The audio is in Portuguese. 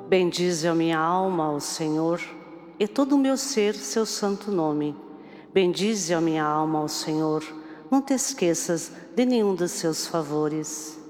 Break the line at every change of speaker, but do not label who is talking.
Bendize a minha alma ao Senhor, e todo o meu ser seu santo nome. Bendize a minha alma ao Senhor, não te esqueças de nenhum dos seus favores.